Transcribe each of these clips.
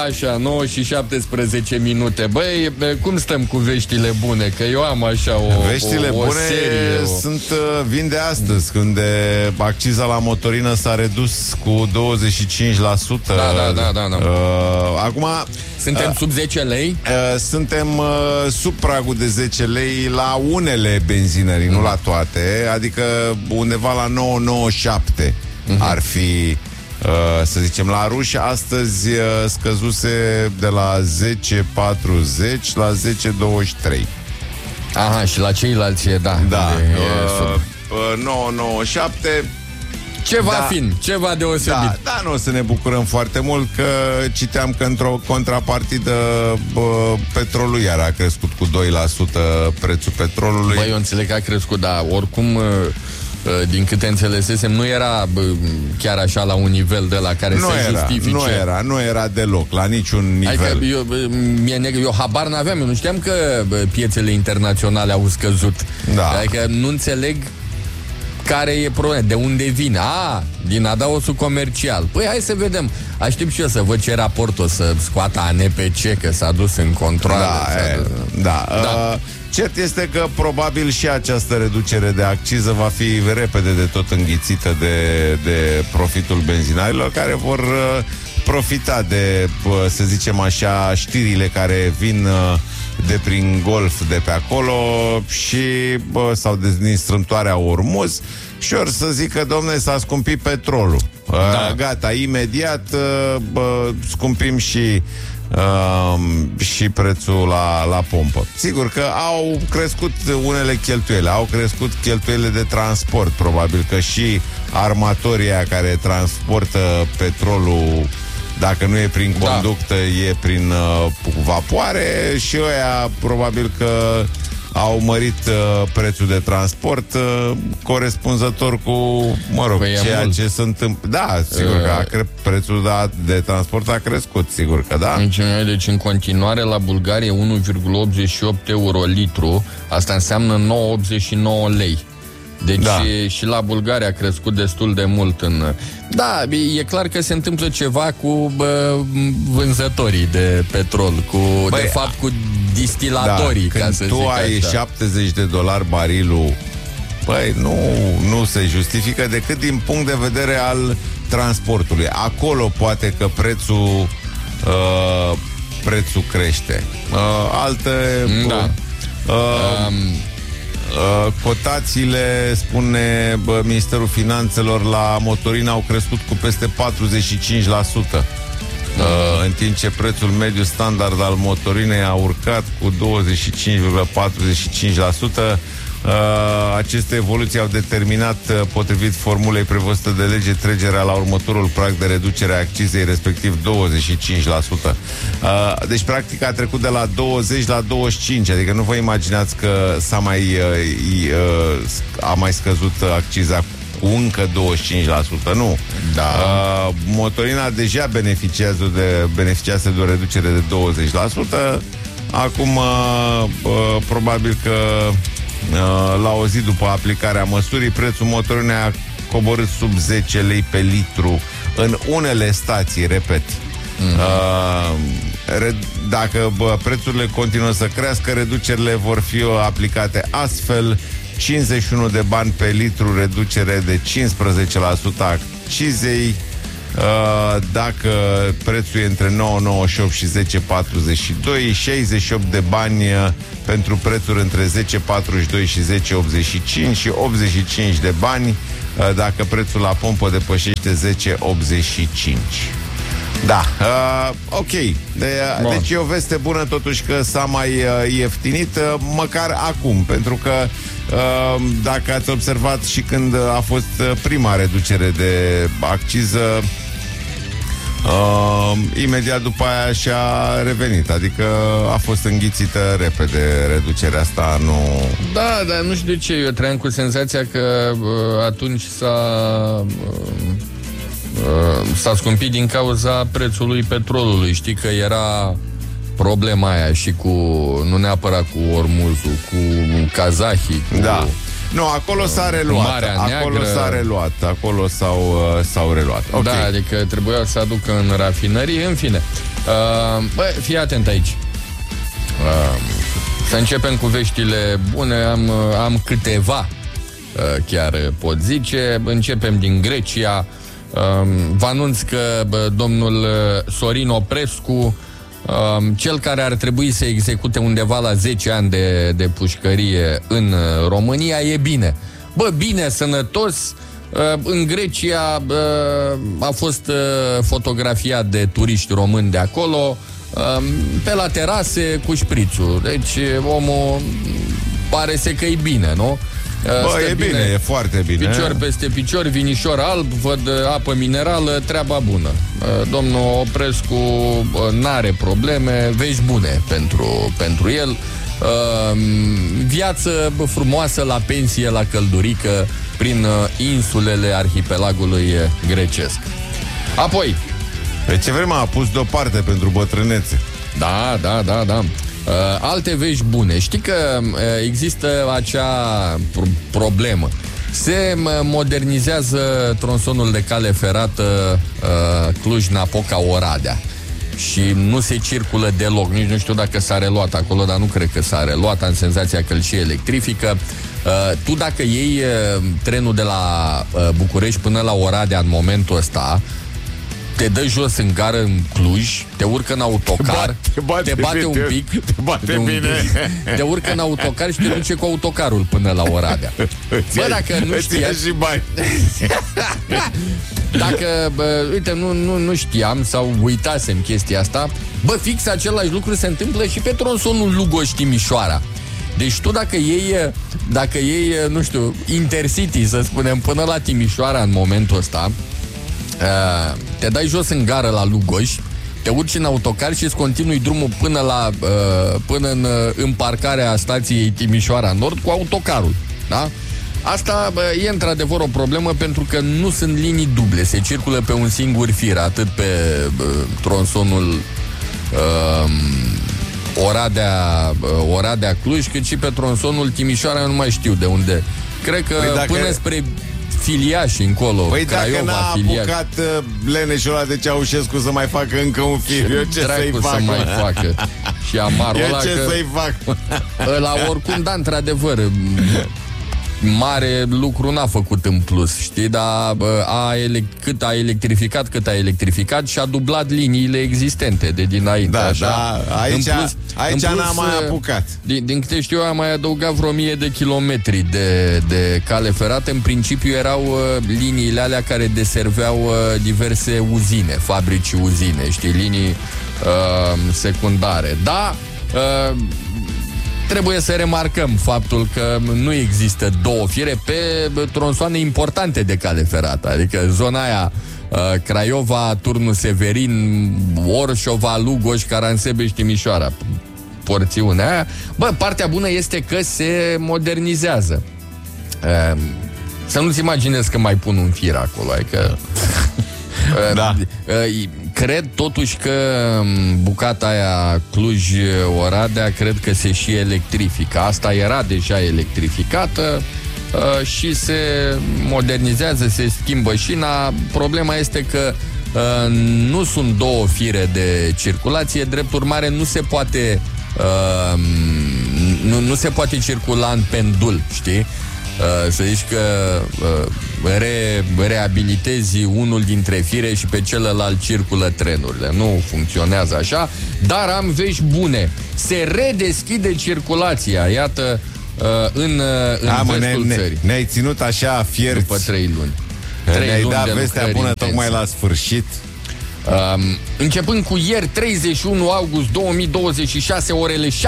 Așa, 9 și 17 minute. Băi, cum stăm cu veștile bune? Că eu am așa veștile o bune serie. sunt vin de astăzi, când acciza la motorină s-a redus cu 25%. Da. Acum suntem sub 10 lei? Suntem sub pragul de 10 lei la unele benzinării, nu la toate. Adică undeva la 9,97 ar fi, să zicem. La ruși astăzi scăzuse de la 10,40 la 10,23. Aha, și la ceilalți Da, 9,97. Ceva fin, ceva deosebit. Da, nu o să ne bucurăm foarte mult, că citeam că într-o contrapartidă petrolul iar a crescut cu 2% prețul petrolului. Băi, eu înțeleg că a crescut, dar oricum, din câte înțelesesem, nu era chiar așa la un nivel de la care se justifice. Nu era deloc, la niciun nivel. Adică eu habar n-aveam, eu nu știam că piețele internaționale au scăzut. Da. Adică nu înțeleg care e problema, de unde vine. Din adaosul comercial. Păi hai să vedem. Aștept și eu să văd ce raport o să scoată ANPC, că s-a dus în controală. Cert este că probabil și această reducere de acciză va fi repede de tot înghițită de profitul benzinarilor, care vor profita de, să zicem așa, știrile care vin de prin Golf, de pe acolo, și sau din strâmtoarea Ormuz, și or să zică, domne, s-a scumpit petrolul. Gata, imediat scumpim și prețul la pompă. Sigur că au crescut unele cheltuiele, au crescut cheltuielile de transport, probabil că și armatorii care transportă petrolul, dacă nu e prin conductă, e prin vapoare, și ăia probabil că au mărit prețul de transport corespunzător cu, ceea ce se întâmplă. Da, sigur că prețul de transport a crescut, sigur că da. Deci în continuare la Bulgaria 1,88 euro litru, asta înseamnă 9,89 lei. Deci și la Bulgaria a crescut destul de mult Da, e clar că se întâmplă ceva cu vânzătorii de petrol, de fapt cu distilatorii, ca să zic așa. Când tu ai $70 barilul, nu se justifică decât din punct de vedere al transportului. Acolo poate că prețul crește. Cotațiile, spune Ministerul Finanțelor, la motorină au crescut cu peste 45%, în timp ce prețul mediu standard al motorinei a urcat cu 25,45%. Aceste evoluții au determinat, potrivit formulei prevăzute de lege, trecerea la următorul prag de reducere a accizei, respectiv 25%. Deci, practic, a trecut de la 20 la 25, adică nu vă imaginați că a mai scăzut acciza cu încă 25%, nu. Motorina deja beneficiază de o reducere de 20%. Acum, probabil că la o zi după aplicarea măsurii, prețul motorinei a coborât sub 10 lei pe litru în unele stații, repet. Dacă prețurile continuă să crească, reducerile vor fi aplicate astfel: 51 de bani pe litru, reducere de 15% a accizei. Dacă prețul e între 9,98 și 10,42, 68 de bani pentru prețuri între 10,42 și 10,85 și 85 de bani dacă prețul la pompă depășește 10,85. Da, ok. Deci e o veste bună totuși că s-a mai ieftinit, măcar acum, pentru că dacă ați observat și când a fost prima reducere de acciză, imediat după aia și-a revenit. Adică a fost înghițită repede reducerea asta. Da, dar nu știu de ce. Eu trăiam cu senzația că atunci s-a scumpit din cauza prețului petrolului. Știi că era problema aia și nu neapărat cu Ormuzul, cu kazahii, Da. Nu, acolo s-a reluat. Acolo s-au reluat. Okay. Da, adică trebuia să aducă în rafinărie, în fine. Fii atent aici. Să începem cu veștile bune. Am câteva, chiar pot zice. Începem din Grecia. Vă anunț că domnul Sorin Oprescu, cel care ar trebui să execute undeva la 10 ani de pușcărie în România, e bine. Bine, sănătos. În Grecia a fost fotografiat de turiști români de acolo, pe la terase cu șprițul. Deci omul pare să că e bine, nu? E bine, e foarte bine. Picior peste picior, vinișor alb, văd apă minerală, treaba bună. Domnul Oprescu n-are probleme, vești bune pentru el. Viață frumoasă la pensie, la căldurică, prin insulele arhipelagului grecesc. Apoi, pe ce vreme a pus deoparte pentru bătrânețe. Da. Alte vești bune. Știi că există acea problemă. Se modernizează tronsonul de cale ferată Cluj-Napoca-Oradea și nu se circulă deloc. Nici nu știu dacă s-a reluat acolo, dar nu cred că s-a reluat. Am senzația că îl și electrifică. Tu dacă iei trenul de la București până la Oradea în momentul ăsta, te dă jos în gară în Cluj, te urcă în autocar, te bate un pic, te urcă în autocar și te duce cu autocarul până la Oradea. Dacă nu știai, dacă, uite, nu știam sau uitasem chestia asta, fix același lucru se întâmplă și pe tronsonul Lugoj-Timișoara. Deci tu dacă iei, nu știu, Intercity, să spunem, până la Timișoara în momentul ăsta, te dai jos în gară la Lugoj, te urci în autocar și îți continui drumul până în parcarea stației Timișoara Nord cu autocarul, da? Asta e într-adevăr o problemă pentru că nu sunt linii duble, se circulă pe un singur fir, atât pe tronsonul Oradea Cluj, cât și pe tronsonul Timișoara, nu mai știu de unde. Cred că până spre Filiași încolo, Craiova, dacă n-a apucat leneșul ăla de Ceaușescu să mai facă încă un fir, eu ce să-i fac? Să mai facă. Și amarul ăla ce să-i fac? Ăla oricum, da, într-adevăr, mare lucru n-a făcut în plus, știi, dar cât a electrificat și a dublat liniile existente de dinainte. Da, așa. Da, aici n-a mai apucat. Din câte știu eu, a mai adăugat vreo 1000 de kilometri de cale ferată. În principiu erau liniile alea care deserveau diverse uzine, fabrici uzine, știi, linii secundare. Da, trebuie să remarcăm faptul că nu există două fire pe tronsoane importante de cale ferată, adică zona aia Craiova, Turnul Severin, Orșova, Lugoj, Caransebeș, Timișoara, porțiunea aia. Partea bună este că se modernizează. Să nu-ți imaginezi că mai pun un fir acolo, adică da. Cred totuși că bucata aia Cluj-Oradea cred că se și electrifică. Asta era deja electrificată și se modernizează, se schimbă șina. Problema este că nu sunt două fire de circulație, drept urmare nu se poate nu se poate circula în pendul, știi? Să zici că reabilitezi unul dintre fire și pe celălalt circulă trenurile. Nu funcționează așa, dar am vești bune. Se redeschide circulația, iată, în vestul țării. Ne-ai ținut așa fierți după 3 luni. Ne-ai dat vestea bună intense, tocmai la sfârșit. Începând cu ieri, 31 august 2026, orele 16:50,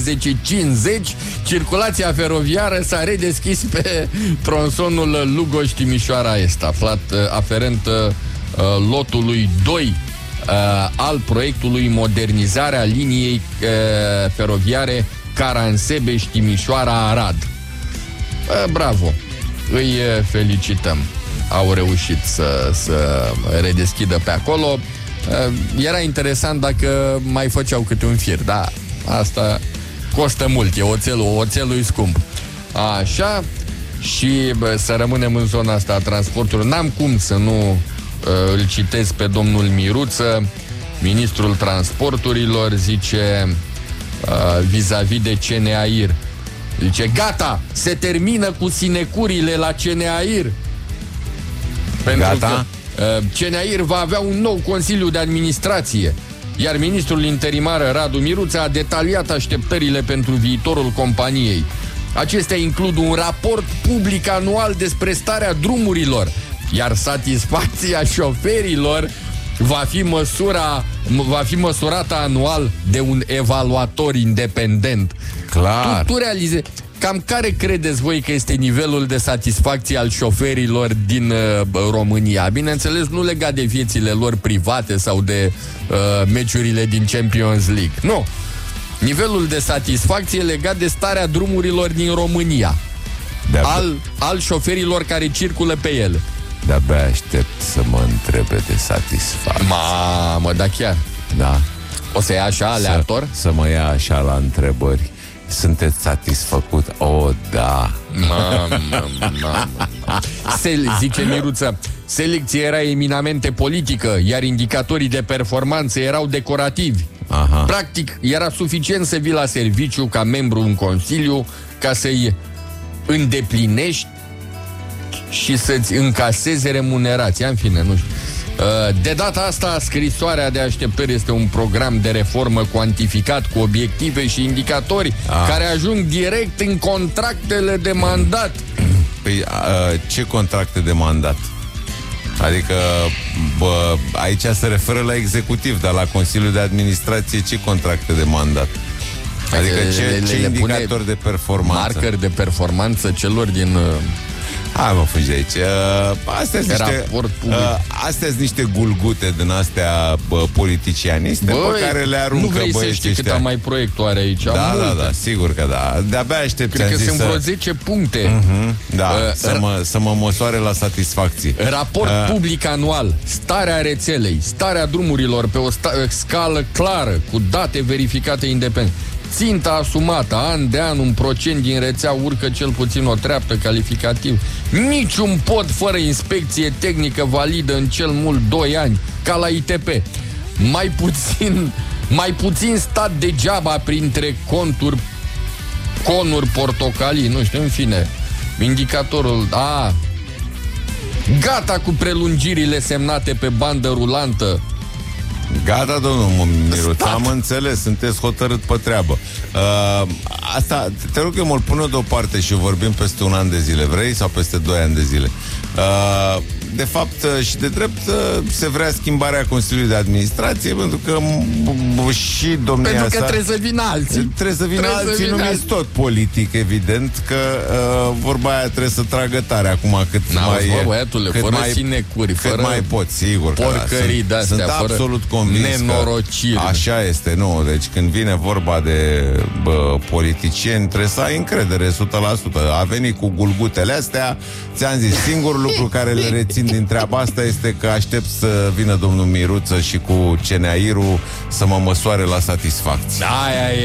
circulația feroviară s-a redeschis pe tronsonul Lugoj-Timișoara Est, aflat aferent lotului 2 al proiectului modernizarea liniei feroviare Caransebeș-Timișoara-Arad. Bravo! Îi felicităm. Au reușit să redeschidă pe acolo. Era interesant dacă mai făceau câte un fir, dar asta costă mult, e oțelul e scump. Așa, și să rămânem în zona asta a transportului. N-am cum să nu îl citesc pe domnul Miruță, ministrul transporturilor, zice vis-a-vis de CNAIR. Zice, gata, se termină cu sinecurile la CNAIR. Pentru gata? Că CNAIR va avea un nou consiliu de administrație. Iar ministrul interimar Radu Miruță a detaliat așteptările pentru viitorul companiei. Acestea includ un raport public anual despre starea drumurilor, iar satisfacția șoferilor va fi măsurată anual de un evaluator independent. Clar. Tu realizezi cam care credeți voi că este nivelul de satisfacție al șoferilor din România? Bineînțeles, nu legat de viețile lor private sau de meciurile din Champions League. Nu. Nivelul de satisfacție legat de starea drumurilor din România. Al șoferilor care circulă pe ele. De-abia aștept să mă întrebe de satisfacție. Mamă, da chiar. Da. O să ia așa aleator? Să mă ia așa la întrebări. Sunteți satisfăcut? Da. Mamă. Zice Miruță, selecția era eminamente politică, iar indicatorii de performanță erau decorativi. Aha. Practic, era suficient să vii la serviciu ca membru în consiliu ca să-i îndeplinești și să-ți încasezi remunerația. În fine, nu știu. De data asta, scrisoarea de așteptări este un program de reformă cuantificat cu obiective și indicatori care ajung direct în contractele de mandat. Păi, ce contracte de mandat? Adică, aici se referă la executiv, dar la Consiliul de Administrație ce contracte de mandat? Adică ce indicator de performanță? Marker de performanță celor din... Hai mă, fugi de aici. Astea sunt niște gulgute din astea politicianiste pe care le aruncă băieții ăștia. Nu vrei să știi cât am mai proiectoare aici. Da, sigur că da. De-abia aștept. Cred că sunt vreo 10 puncte. Da, să mă măsoare la satisfacție. Raport public anual, starea rețelei, starea drumurilor pe o scală clară, cu date verificate independent. Ținta asumată, an de an, un procent din rețea urcă cel puțin o treaptă calificativ. Niciun pod fără inspecție tehnică validă în cel mult 2 ani, ca la ITP. Mai puțin stat degeaba printre conuri portocalii, nu știu, în fine. Indicatorul, gata cu prelungirile semnate pe bandă rulantă. Gata, domnul Miruță, am înțeles, sunteți hotărât pe treabă. Asta, te rog eu, mă-l pun deoparte și vorbim peste 1 an de zile, vrei? Sau peste 2 ani de zile. De fapt, și de drept, se vrea schimbarea Consiliului de Administrație, pentru că și domnia Pentru că sa, trebuie să vină alții. Trebuie să vină alții, nu mi-e tot politic, evident, că vorba aia trebuie să tragă tare acum cât mai... băiatule, fără sinecuri, cât mai pot, sigur. Porcării de-astea, sunt fără absolut convins nenorociri. Așa este, nu? Deci când vine vorba de politicieni, trebuie să ai încredere 100%. A venit cu gulgutele astea, ți-am zis, singurul lucru care le rețin din treaba asta este că aștept să vină domnul Miruță și cu CNAIR-ul să mă măsoare la satisfacție. Aia e.